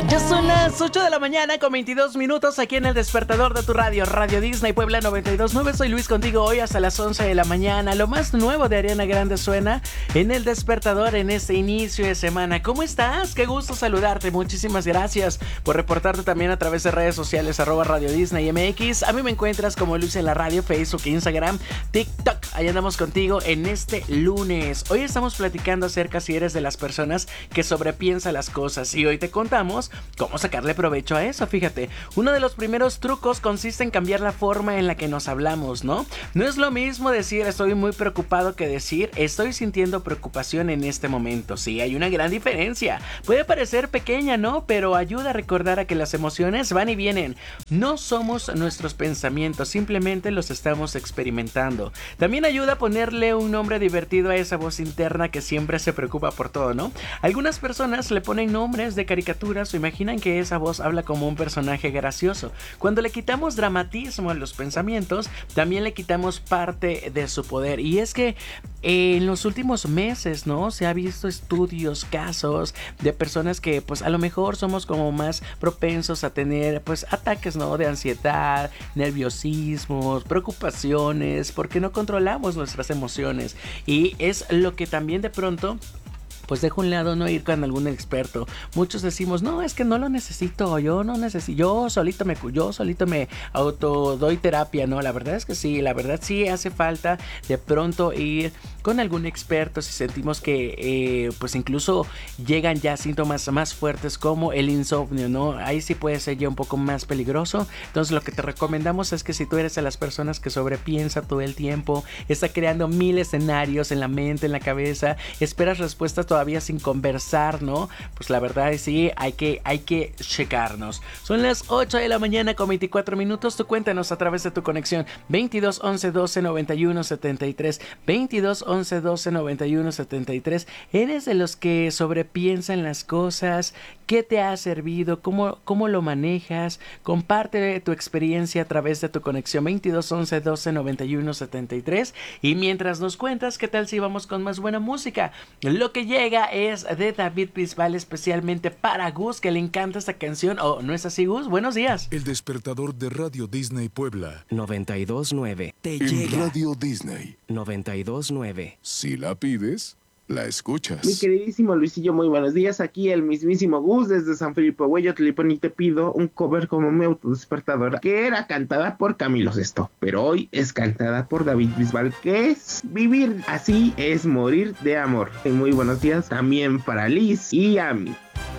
Ya son las 8 de la mañana con 22 minutos aquí en el despertador de tu radio, Radio Disney Puebla 92.9. Soy Luis contigo hoy hasta las 11 de la mañana. Lo más nuevo de Ariana Grande suena en el despertador en este inicio de semana. ¿Cómo estás? Qué gusto saludarte. Muchísimas gracias por reportarte también a través de redes sociales @Radio Disney MX. A mí me encuentras como Luis en la radio, Facebook, Instagram, TikTok. Ahí andamos contigo en este lunes. Hoy estamos platicando acerca si eres de las personas que sobrepiensa las cosas y hoy te contamos cómo sacarle provecho a eso. Fíjate, uno de los primeros trucos consiste en cambiar la forma en la que nos hablamos, ¿no? No es lo mismo decir estoy muy preocupado que decir estoy sintiendo preocupación en este momento. Sí, hay una gran diferencia. Puede parecer pequeña, ¿no? Pero ayuda a recordar a que las emociones van y vienen. No somos nuestros pensamientos, simplemente los estamos experimentando. También ayuda a ponerle un nombre divertido a esa voz interna que siempre se preocupa por todo, ¿no? Algunas personas le ponen nombres de caricaturas o imaginan que esa voz habla como un personaje gracioso. Cuando le quitamos dramatismo a los pensamientos, también le quitamos parte de su poder. Y es que en los últimos meses, ¿no? Se ha visto estudios, casos de personas que pues a lo mejor somos como más propensos a tener pues ataques, ¿no? De ansiedad, nerviosismos, preocupaciones, porque no controlamos nuestras emociones. Y es lo que también de pronto pues deja un lado no ir con algún experto. Muchos decimos, no, es que no lo necesito, yo solito me auto doy terapia, ¿no? La verdad es que sí, la verdad sí hace falta de pronto ir con algún experto si sentimos que pues incluso llegan ya síntomas más fuertes como el insomnio, ¿no? Ahí sí puede ser ya un poco más peligroso. Entonces lo que te recomendamos es que si tú eres de las personas que sobrepiensa todo el tiempo, está creando mil escenarios en la mente, en la cabeza, esperas respuestas todavía sin conversar, ¿no? Pues la verdad es sí, hay que checarnos. Son las 8 de la mañana con 24 minutos. Tú cuéntanos a través de tu conexión 22 11 12 91 73 22 11 12 91 73. ¿Eres de los que sobrepiensan las cosas? ¿Qué te ha servido? ¿Cómo lo manejas? Comparte tu experiencia a través de tu conexión 22 11 12 91 73. Y mientras nos cuentas, ¿qué tal si vamos con más buena música? Lo que llega es de David Bisbal, especialmente para Gus, que le encanta esta canción. ¿O no es así, Gus? Buenos días. El despertador de Radio Disney Puebla 92.9. Te en llega. Radio Disney. 92.9. Si la pides, la escuchas. Mi queridísimo Luisillo, muy buenos días. Aquí el mismísimo Gus desde San Felipe Hueyotlipan y te pido un cover como mi autodespertadora, que era cantada por Camilo Sesto, pero hoy es cantada por David Bisbal, que es Vivir así es morir de amor. Y muy buenos días también para Liz y Ami.